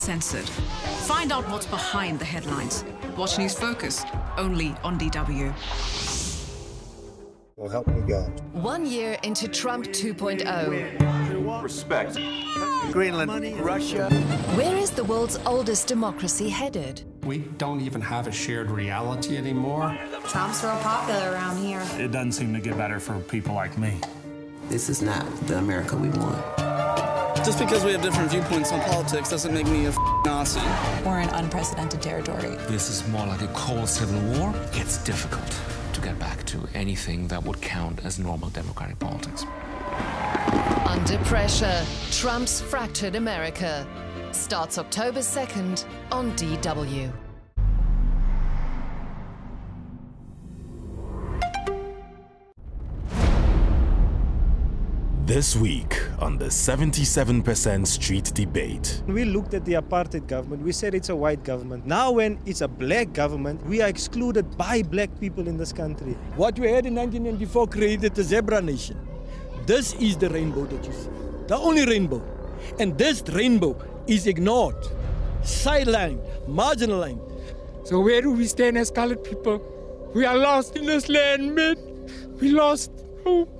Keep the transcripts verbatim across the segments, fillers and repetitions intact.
Censored. Find out what's behind the headlines. Watch News Focus, only on D W. Well, help me God. One year into Trump two point oh. Respect. Greenland, Russia. Where is the world's oldest democracy headed? We don't even have a shared reality anymore. Trump's real popular around here. It doesn't seem to get better for people like me. This is not the America we want. Just because we have different viewpoints on politics doesn't make me a f***ing Nazi. We're in unprecedented territory. This is more like a cold civil war. It's difficult to get back to anything that would count as normal democratic politics. Under pressure, Trump's fractured America. Starts October second on D W. This week on the seventy-seven percent Street Debate. We looked at the apartheid government, we said it's a white government. Now when it's a black government, we are excluded by black people in this country. What we had in nineteen ninety-four created the zebra nation. This is the rainbow that you see, the only rainbow. And this rainbow is ignored, sidelined, marginalized. So where do we stand as colored people? We are lost in this land, man. We lost hope.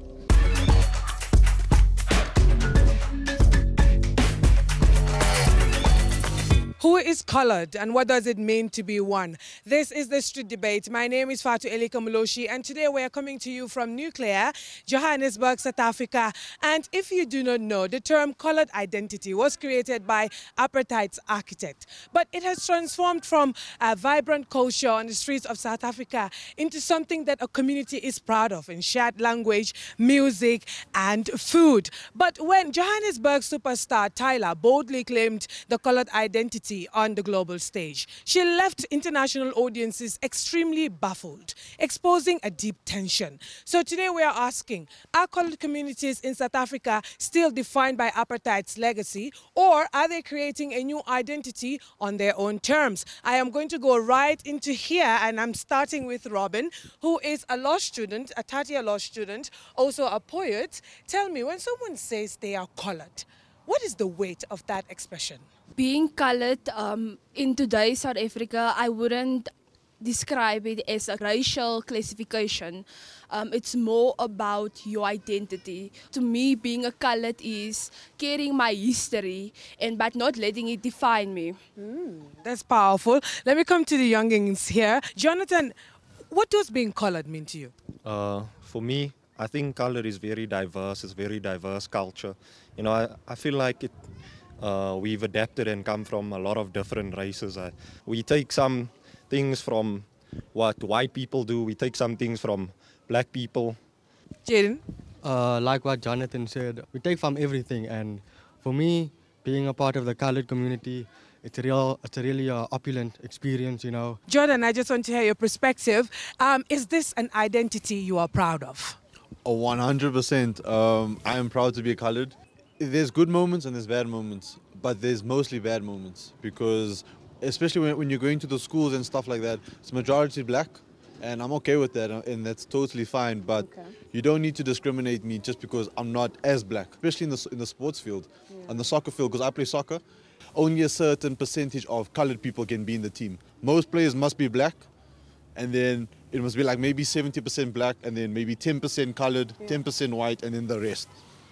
Who is colored and what does it mean to be one? This is the Street Debate. My name is Fatu Elika Moloshi and today we are coming to you from Nuclear, Johannesburg, South Africa. And if you do not know, the term colored identity was created by apartheid's architect. But it has transformed from a vibrant culture on the streets of South Africa into something that a community is proud of in shared language, music and food. But when Johannesburg superstar Tyla boldly claimed the colored identity on the global stage, she left international audiences extremely baffled, exposing a deep tension. So today we are asking, are colored communities in South Africa still defined by apartheid's legacy, or are they creating a new identity on their own terms? I am going to go right into here and I'm starting with Robin, who is a law student, a third year law student, also a poet. Tell me, when someone says they are colored, what is the weight of that expression? Being colored um, in today's South Africa, I wouldn't describe it as a racial classification. Um, it's more about your identity. To me, being a colored is carrying my history and but not letting it define me. Mm, that's powerful. Let me come to the youngins here. Jonathan, what does being colored mean to you? Uh, for me, I think color is very diverse. It's very diverse culture. You know, I, I feel like it. Uh, we've adapted and come from a lot of different races. Uh, we take some things from what white people do. We take some things from black people. Jaden? Uh, like what Jonathan said, we take from everything. And for me, being a part of the colored community, it's a real, it's a really uh, opulent experience, you know. Jordan, I just want to hear your perspective. Um, is this an identity you are proud of? Oh, one hundred percent. Um, I am proud to be colored. There's good moments and there's bad moments, but there's mostly bad moments because especially when, when you're going to the schools and stuff like that, it's majority black and I'm okay with that and that's totally fine, but okay. You don't need to discriminate me just because I'm not as black, especially in the, in the sports field, yeah. On the soccer field, because I play soccer, only a certain percentage of colored people can be in the team. Most players must be black and then it must be like maybe seventy percent black and then maybe ten percent colored, yeah. ten percent white and then the rest.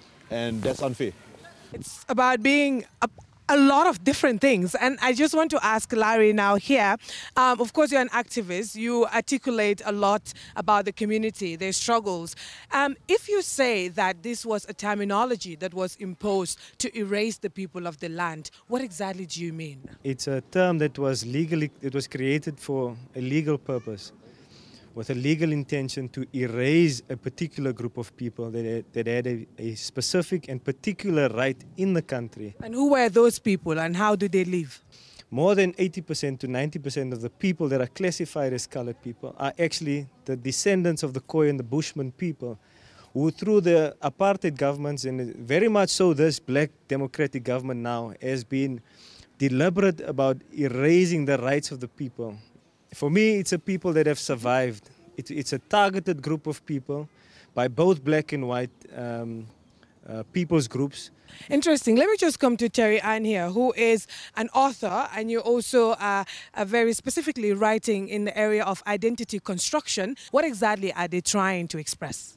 And that's unfair. It's about being a, a lot of different things. And I just want to ask Larry now here. Um, of course, you're an activist. You articulate a lot about the community, their struggles. Um, if you say that this was a terminology that was imposed to erase the people of the land, what exactly do you mean? It's a term that was legally, it was created for a legal purpose, with a legal intention to erase a particular group of people that had, that had a, a specific and particular right in the country. And who were those people and how do they live? More than eighty percent to ninety percent of the people that are classified as colored people are actually the descendants of the Khoi and the Bushman people, who through the apartheid governments, and very much so this black democratic government now, has been deliberate about erasing the rights of the people. For me, it's a people that have survived. It, it's a targeted group of people by both black and white um, uh, people's groups. Interesting. Let me just come to Terry Ann here, who is an author, and you also are, are very specifically writing in the area of identity construction. What exactly are they trying to express?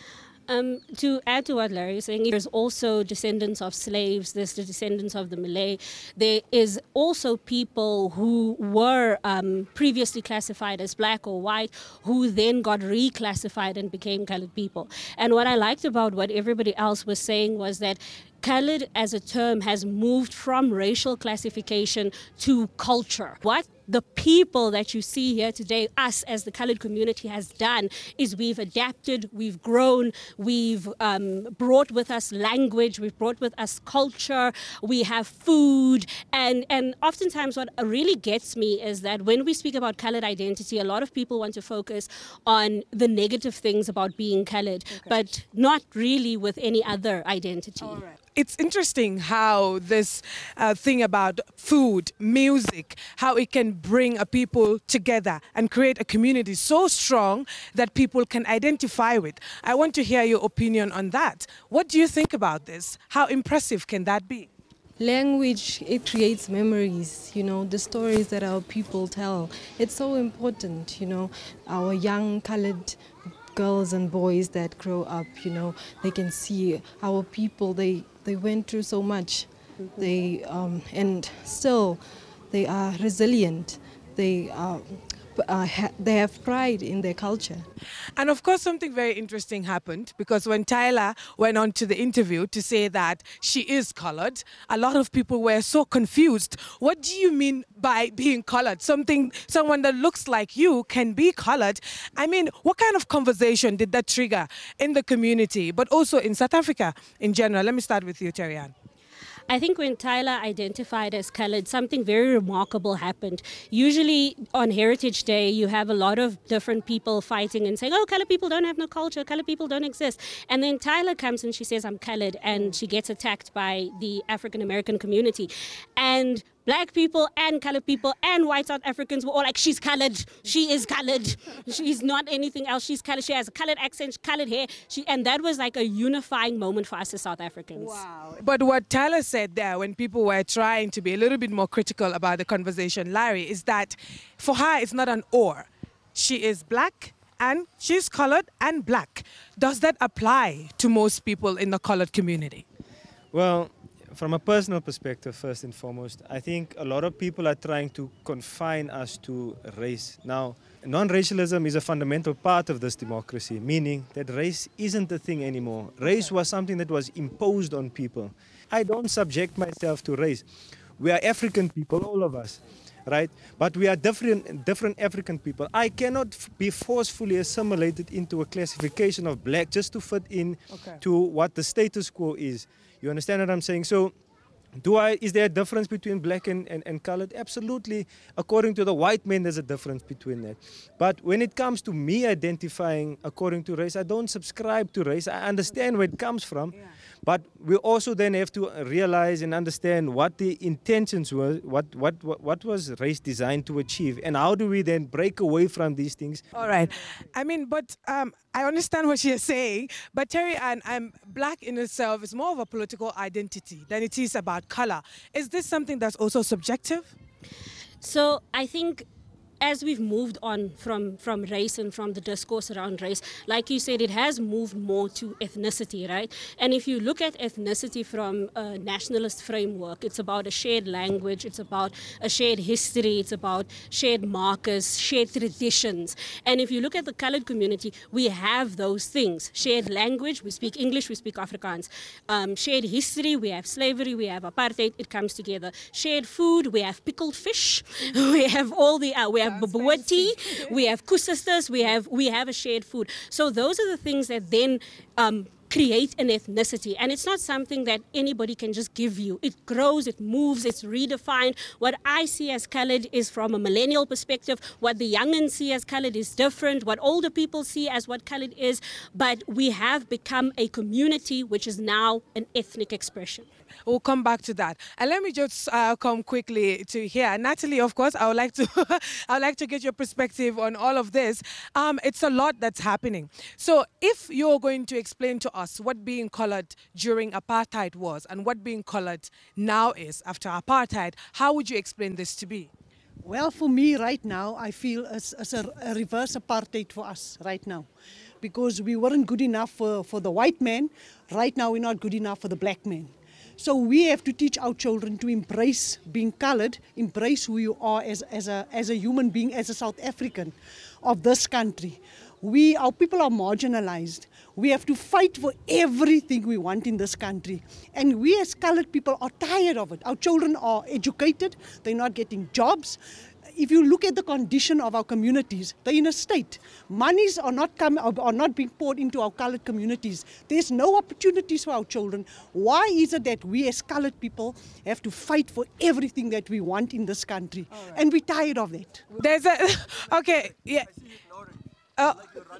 Um, to add to what Larry is saying, there's also descendants of slaves, there's the descendants of the Malay. There is also people who were um, previously classified as black or white, who then got reclassified and became colored people. And what I liked about what everybody else was saying was that colored as a term has moved from racial classification to culture. What the people that you see here today, us as the colored community, has done is we've adapted, we've grown, we've um, brought with us language, we've brought with us culture, we have food, and, and oftentimes what really gets me is that when we speak about colored identity, a lot of people want to focus on the negative things about being colored, okay, but not really with any other identity. All right. It's interesting how this uh, thing about food, music, how it can bring a people together and create a community so strong that people can identify with. I want to hear your opinion on that. What do you think about this? How impressive can that be? Language, it creates memories, you know, the stories that our people tell. It's so important, you know, our young colored girls and boys that grow up, you know, they can see our people, they They went through so much, mm-hmm. they um, and still they are resilient. They are, uh, ha they have pride in their culture. And of course, something very interesting happened, because when Tyla went on to the interview to say that she is colored, a lot of people were so confused. What do you mean by being colored? Something, someone that looks like you can be colored. I mean, what kind of conversation did that trigger in the community, but also in South Africa in general? Let me start with you, Terry Ann. I think when Tyla identified as colored, something very remarkable happened. Usually on Heritage Day, you have a lot of different people fighting and saying, oh, colored people don't have no culture, colored people don't exist. And then Tyla comes and she says, I'm colored, and she gets attacked by the African American community. And black people and colored people and white South Africans were all like, she's colored, she is colored, she's not anything else, she's colored, she has a colored accent, colored hair. She, and that was like a unifying moment for us as South Africans. Wow. But what Tyla said there, when people were trying to be a little bit more critical about the conversation, Larry, is that for her it's not an or. She is black and she's colored and black. Does that apply to most people in the colored community? Well, from a personal perspective, first and foremost, I think a lot of people are trying to confine us to race. Now, non-racialism is a fundamental part of this democracy, meaning that race isn't a thing anymore. Race was something that was imposed on people. I don't subject myself to race. We are African people, all of us, right? But we are different, different African people. I cannot be forcefully assimilated into a classification of black just to fit in okay. to what the status quo is. You understand what I'm saying? So, do I, is there a difference between black and, and, and colored? Absolutely. According to the white men, there's a difference between that. But when it comes to me identifying according to race, I don't subscribe to race. I understand where it comes from. Yeah. But we also then have to realize and understand what the intentions were, what, what, what, what was race designed to achieve, and how do we then break away from these things. All right. I mean, but um, I understand what you're saying, but Terry Ann, I'm black in itself is more of a political identity than it is about color. Is this something that's also subjective? So I think as we've moved on from, from race and from the discourse around race, like you said, it has moved more to ethnicity, right? And if you look at ethnicity from a nationalist framework, it's about a shared language, it's about a shared history, it's about shared markers, shared traditions. And if you look at the colored community, we have those things. Shared language, we speak English, we speak Afrikaans. Um, shared history, we have slavery, we have apartheid, it comes together. Shared food, we have pickled fish, we have all the, uh, we have Bobotie, we have kusisters, we have we have a shared food. So those are the things that then um, create an ethnicity, and it's not something that anybody can just give you. It grows, it moves, it's redefined. What I see as colored is from a millennial perspective. What the youngins see as colored is different. What older people see as what colored is. But we have become a community which is now an ethnic expression. We'll come back to that. And let me just uh, come quickly to here. Natalie, of course, I would like to I would like to get your perspective on all of this. Um, it's a lot that's happening. So if you're going to explain to us what being colored during apartheid was and what being colored now is after apartheid, how would you explain this to be? Well, for me right now, I feel it's, it's a, a reverse apartheid for us right now. Because we weren't good enough for, for the white man, right now we're not good enough for the black man. So we have to teach our children to embrace being colored, embrace who you are as, as, a, as a human being, as a South African of this country. We, our people are marginalized. We have to fight for everything we want in this country. And we as colored people are tired of it. Our children are educated, they're not getting jobs. If you look at the condition of our communities, they're in a state. Monies are not come, are not being poured into our colored communities. There's no opportunities for our children. Why is it that we as colored people have to fight for everything that we want in this country? Right. And we're tired of that. There's a, okay, yeah. Uh,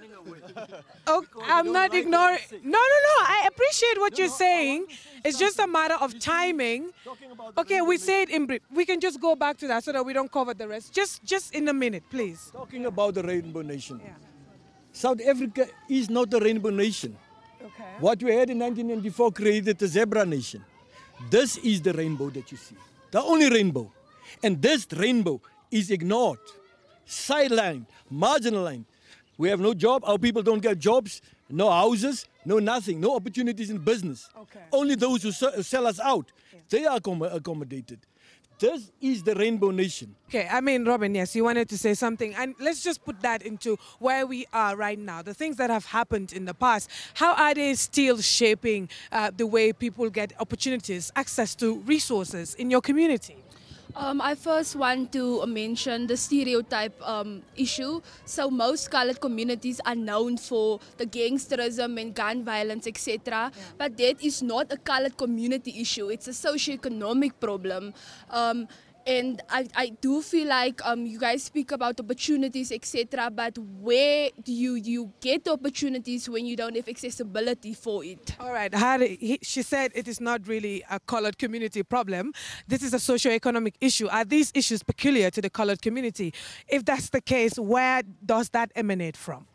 oh, I'm not ignoring. No, no, no. I appreciate what you're saying. It's just a matter of timing. Okay, we say it in brief. We can just go back to that so that we don't cover the rest. Just, just in a minute, please. Talking about the Rainbow Nation. Yeah. South Africa is not a Rainbow Nation. Okay. What we had in nineteen ninety-four created the Zebra Nation. This is the rainbow that you see. The only rainbow. And this rainbow is ignored, sidelined, marginalized. We have no job, our people don't get jobs, no houses, no nothing, no opportunities in business. Okay. Only those who sell us out, yeah. They are accommodated. This is the Rainbow Nation. Okay, I mean, Robin, yes, you wanted to say something. And let's just put that into where we are right now. The things that have happened in the past, how are they still shaping uh, the way people get opportunities, access to resources in your community? Um, I first want to mention the stereotype um, issue. So most colored communities are known for the gangsterism and gun violence, et cetera. Yeah. But that is not a colored community issue. It's a socioeconomic problem. Um, And I, I do feel like um, you guys speak about opportunities, et cetera. But where do you, you get the opportunities when you don't have accessibility for it? All right. Hari, he, she said it is not really a colored community problem. This is a socioeconomic issue. Are these issues peculiar to the colored community? If that's the case, where does that emanate from?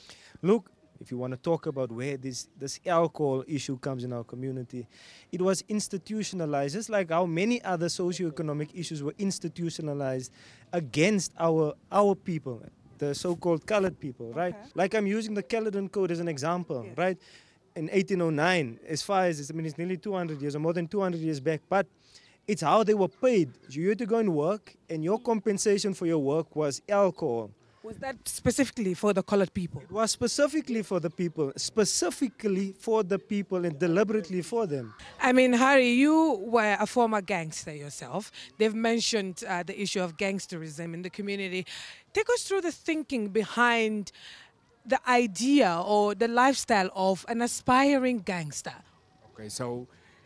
Look, if you want to talk about where this, this alcohol issue comes in our community, it was institutionalized, just like how many other socioeconomic issues were institutionalized against our, our people, the so-called colored people, right? Okay. Like I'm using the Caledon Code as an example, yes. Right? In eighteen oh nine, as far as, I mean, it's nearly two hundred years or more than two hundred years back, but it's how they were paid. You had to go and work, and your compensation for your work was alcohol. Was that specifically for the colored people? It was specifically for the people, specifically for the people and deliberately for them. I mean, Hari, you were a former gangster yourself. They've mentioned uh, the issue of gangsterism in the community. Take us through the thinking behind the idea or the lifestyle of an aspiring gangster. Okay, so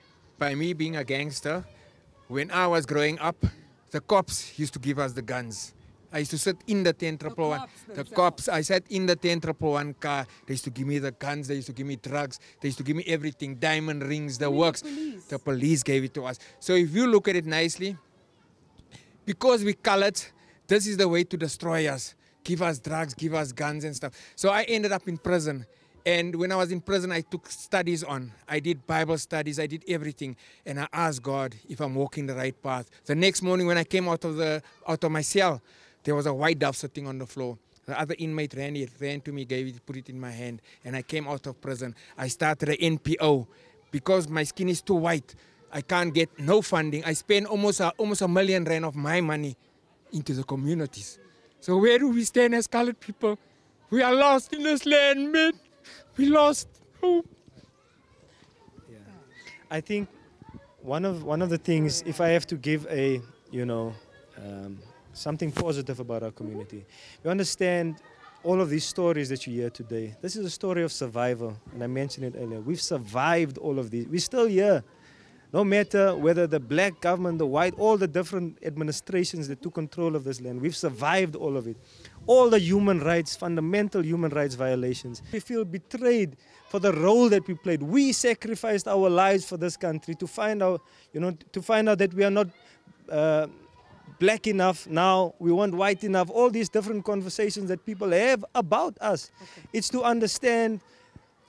by me being a gangster, when I was growing up, the cops used to give us the guns. I used to sit in the ten triple one. The cops, I sat in the ten triple one car. They used to give me the guns. They used to give me drugs. They used to give me everything, diamond rings, the works. The, the police gave it to us. So if you look at it nicely, because we colored, this is the way to destroy us. Give us drugs, give us guns and stuff. So I ended up in prison. And when I was in prison, I took studies on. I did Bible studies, I did everything. And I asked God if I'm walking the right path. The next morning when I came out of, the, out of my cell, there was a white dove sitting on the floor. The other inmate ran it, ran to me, gave it, put it in my hand, and I came out of prison. I started an N P O. Because my skin is too white, I can't get no funding. I spend almost a, almost a million rand of my money into the communities. So where do we stand as colored people? We are lost in this land, man. We lost hope. Yeah. I think one of, one of the things, if I have to give a, you know, um, something positive about our community. You understand all of these stories that you hear today. This is a story of survival, and I mentioned it earlier. We've survived all of these. We're still here. No matter whether the black government, the white, all the different administrations that took control of this land, we've survived all of it. All the human rights, fundamental human rights violations. We feel betrayed for the role that we played. We sacrificed our lives for this country to find out, you know, to find out that we are not uh, black enough now, we want white enough, all these different conversations that people have about us. Okay. It's to understand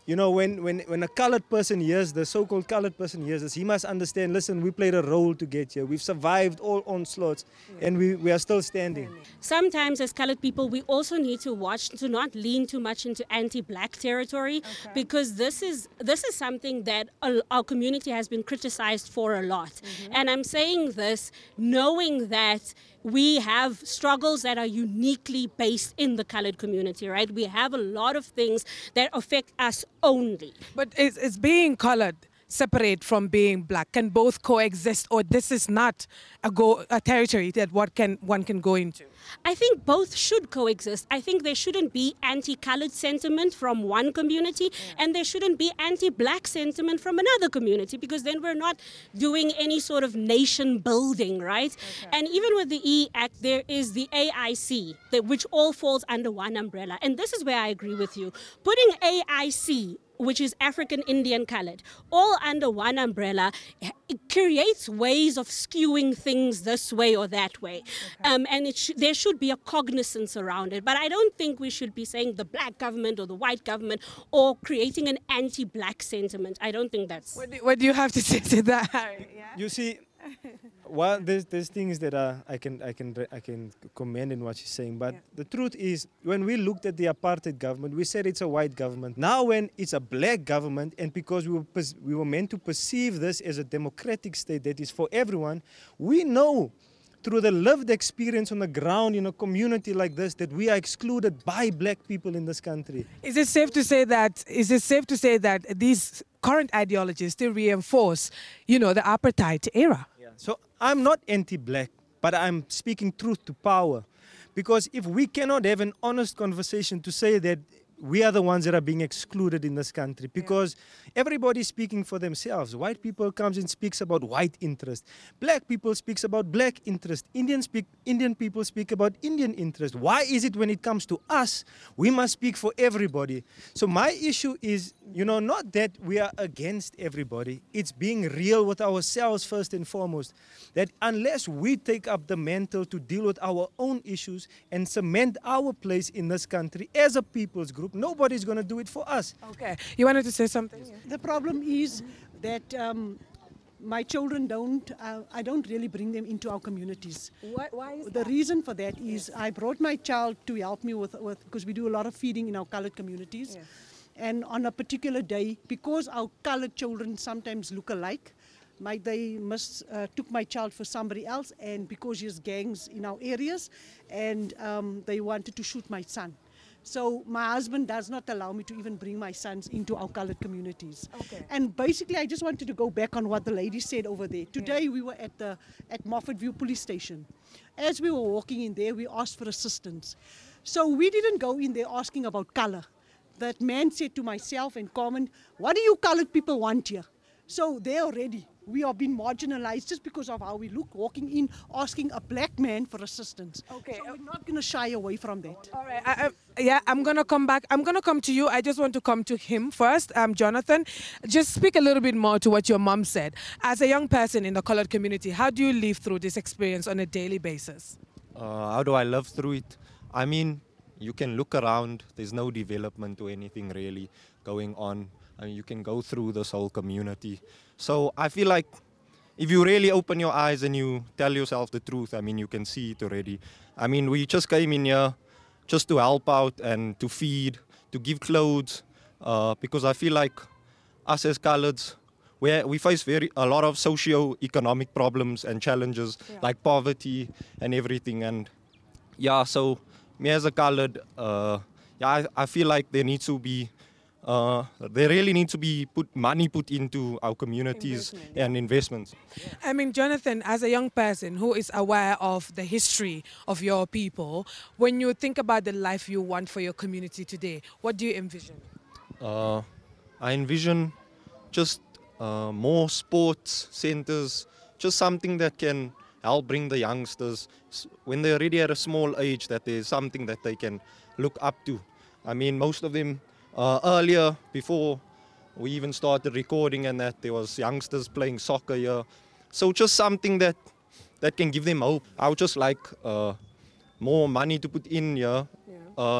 you know, when, when, when a colored person hears, the so-called colored person hears this, he must understand, listen, we played a role to get here. We've survived all onslaughts, yeah. and we, we are still standing. Sometimes as colored people, we also need to watch to not lean too much into anti-black territory, okay. because this is, this is something that our community has been criticized for a lot. Mm-hmm. And I'm saying this knowing that we have struggles that are uniquely based in the colored community, right? We have a lot of things that affect us only. But is, is being colored separate from being black? Can both coexist, or this is not a, go, a territory that what can, one can go into? I think both should coexist. I think there shouldn't be anti-colored sentiment from one community, yeah. and there shouldn't be anti-black sentiment from another community, because then we're not doing any sort of nation building, right? Okay. And even with the E Act, there is the A I C, that, which all falls under one umbrella. And this is where I agree with you. Putting A I C, which is African Indian colored, all under one umbrella, it creates ways of skewing things this way or that way. Okay. Um, and it sh there should be a cognizance around it. But I don't think we should be saying the black government or the white government or creating an anti-black sentiment. I don't think that's... What do, what do you have to say to that, Harry? Yeah? You see, well, there's, there's things that are, I can I can I can commend in what she's saying, but yeah. the truth is, when we looked at the apartheid government, we said it's a white government. Now, when it's a black government, and because we were we were meant to perceive this as a democratic state that is for everyone, we know through the lived experience on the ground in a community like this that we are excluded by black people in this country. Is it safe to say that? Is it safe to say that these current ideologies still reinforce, you know, the apartheid era? So I'm not anti-black, but I'm speaking truth to power. Because if we cannot have an honest conversation to say that we are the ones that are being excluded in this country, because yeah. everybody's speaking for themselves. White people comes and speaks about white interest. Black people speaks about black interest. Indian speak Indian people speak about Indian interest. Why is it when it comes to us, we must speak for everybody? So my issue is, you know, not that we are against everybody. It's being real with ourselves first and foremost. That unless we take up the mantle to deal with our own issues and cement our place in this country as a people's group, nobody's going to do it for us. Okay. You wanted to say something? The problem is that um, my children don't, uh, I don't really bring them into our communities. Why, why is the that? reason for that is I brought my child to help me with, with because we do a lot of feeding in our colored communities. Yeah. And on a particular day, because our colored children sometimes look alike, My, they must uh, took my child for somebody else, and because there's gangs in our areas, and um, they wanted to shoot my son. So my husband does not allow me to even bring my sons into our colored communities. Okay. And basically, I just wanted to go back on what the lady said over there. Today, yeah. we were at the at Moffat View Police Station. As we were walking in there, we asked for assistance. So we didn't go in there asking about color. That man said to myself and Carmen, "What do you colored people want here?" So they already, we are being marginalized just because of how we look, walking in, asking a black man for assistance. Okay. So we're not going to shy away from that. All right. I, I, yeah, I'm going to come back. I'm going to come to you. I just want to come to him first. Um, Jonathan, just speak a little bit more to what your mom said. As a young person in the colored community, how do you live through this experience on a daily basis? Uh, how do I live through it? I mean, you can look around. There's no development or anything really going on. I mean, you can go through this whole community. So I feel like if you really open your eyes and you tell yourself the truth, I mean, you can see it already. I mean, we just came in here just to help out and to feed, to give clothes, uh, because I feel like us as coloreds, we we face very a lot of socio-economic problems and challenges, yeah. like poverty and everything. And yeah, so me as a colored, uh, yeah, I, I feel like there needs to be Uh, there really needs to be put money put into our communities Investment, yeah. and investments. I mean, Jonathan, as a young person who is aware of the history of your people, when you think about the life you want for your community today, what do you envision? Uh, I envision just uh, more sports centers, just something that can help bring the youngsters, when they're already at a small age, that there's something that they can look up to. I mean, most of them, Uh, earlier, before we even started recording and that, there was youngsters playing soccer here. So just something that that can give them hope. I would just like uh, more money to put in here, yeah. uh,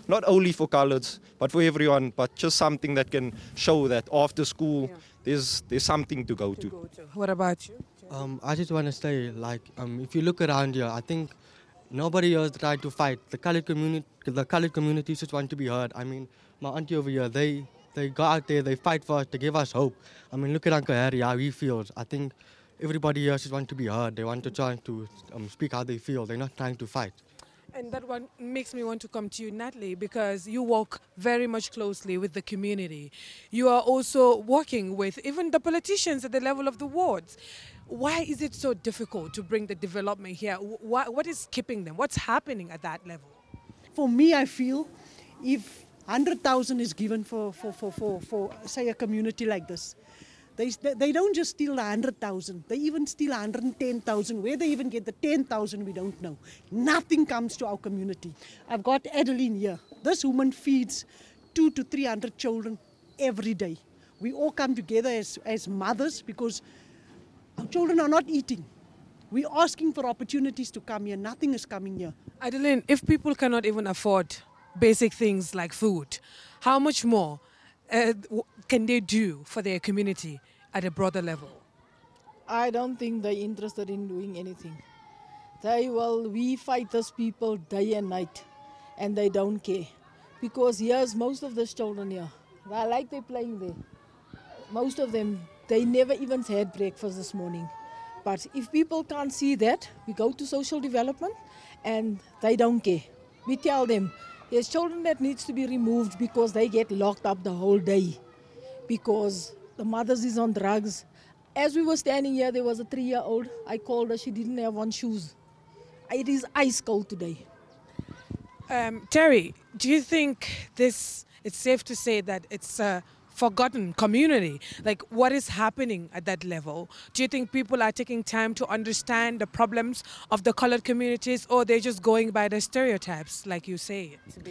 not only for colours, but for everyone, but just something that can show that after school, yeah. there's there's something to go to. to, go to. What about you? Um, I just want to say, like, um, if you look around here, I think nobody else tried to fight. The colored community, the colored community just want to be heard. I mean, my auntie over here, they they go out there, they fight for us, they give us hope. I mean, look at Uncle Harry, how he feels. I think everybody here just want to be heard. They want to try to um, speak how they feel. They're not trying to fight. And that one makes me want to come to you, Natalie, because you work very much closely with the community. You are also working with even the politicians at the level of the wards. Why is it so difficult to bring the development here? What, what is keeping them? What's happening at that level? For me, I feel if one hundred thousand is given for, for, for, for, for, say, a community like this, They, they don't just steal the one hundred thousand, they even steal one hundred ten thousand. Where they even get the ten thousand, we don't know. Nothing comes to our community. I've got Adeline here. This woman feeds two to three hundred children every day. We all come together as, as mothers because our children are not eating. We're asking for opportunities to come here. Nothing is coming here. Adeline, if people cannot even afford basic things like food, how much more Uh, can they do for their community at a broader level? I don't think they're interested in doing anything. They will, we fight these people day and night, and they don't care. Because here's most of these children here. I like they're playing there. Most of them, they never even had breakfast this morning. But if people can't see that, we go to social development, and they don't care. We tell them, there's children that needs to be removed because they get locked up the whole day because the mothers is on drugs. As we were standing here, there was a three-year-old. I called her, she didn't have on shoes. It is ice cold today. Um, Terry, do you think this, it's safe to say that it's a forgotten community? Like, what is happening at that level? Do you think people are taking time to understand the problems of the colored communities, or they're just going by the stereotypes, like you say today?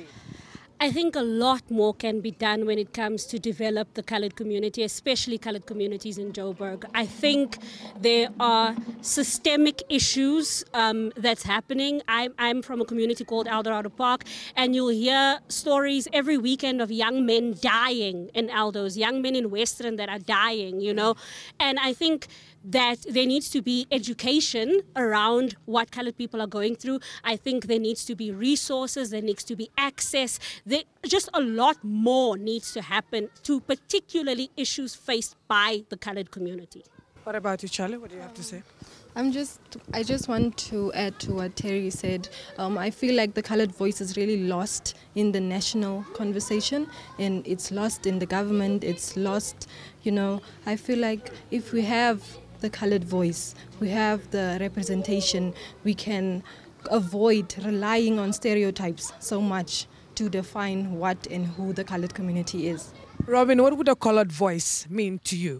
I think a lot more can be done when it comes to develop the colored community, especially colored communities in Joburg. I think there are systemic issues um, that's happening. I'm, I'm from a community called Eldorado Park, and you'll hear stories every weekend of young men dying in Aldos, young men in Western that are dying, you know. And I think that there needs to be education around what colored people are going through. I think there needs to be resources, there needs to be access. There, just a lot more needs to happen to particularly issues faced by the colored community. What about you, Charlie? What do you have to say? I'm just, I just want to add to what Terry said. Um, I feel like the colored voice is really lost in the national conversation, and it's lost in the government, it's lost, you know. I feel like if we have the colored voice, we have the representation, we can avoid relying on stereotypes so much to define what and who the colored community is. Robin, what would a colored voice mean to you?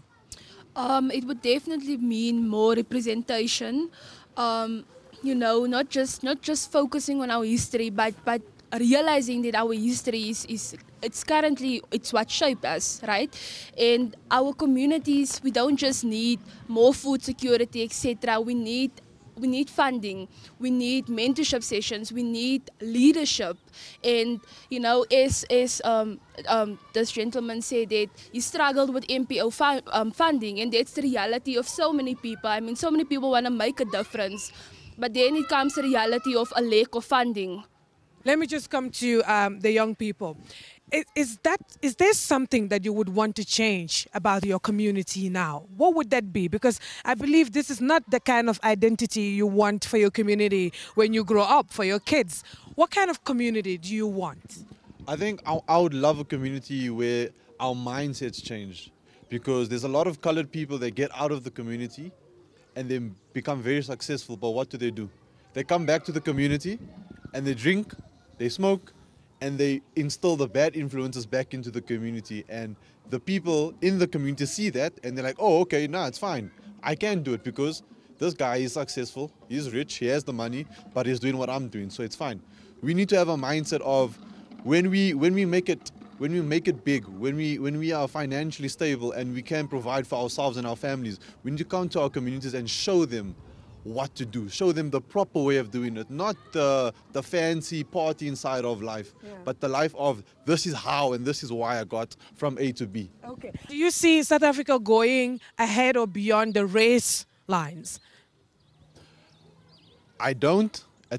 Um, it would definitely mean more representation. Um, you know, not just not just focusing on our history, but but realizing that our history is, is it's currently it's what shaped us, right? And our communities, we don't just need more food security, et cetera. We need we need funding, we need mentorship sessions, we need leadership. And you know, as as um, um, this gentleman said that he struggled with M P O fu um, funding, and that's the reality of so many people. I mean, so many people want to make a difference, but then it comes the reality of a lack of funding. Let me just come to um, the young people. Is, is that is there something that you would want to change about your community now? What would that be? Because I believe this is not the kind of identity you want for your community when you grow up, for your kids. What kind of community do you want? I think I, I would love a community where our mindsets change, because there's a lot of colored people that get out of the community and they become very successful, but what do they do? They come back to the community and they drink, they smoke, and they instill the bad influences back into the community. And the people in the community see that and they're like, oh, okay, nah, it's fine. I can do it because this guy is successful, he's rich, he has the money, but he's doing what I'm doing, so it's fine. We need to have a mindset of when we when we make it when we make it big, when we when we are financially stable and we can provide for ourselves and our families, we need to come to our communities and show them what to do. Show them the proper way of doing it, not the, the fancy party inside of life, Yeah. but the life of this is how and this is why I got from A to B. Okay. Do you see South Africa going ahead or beyond the race lines? I don't.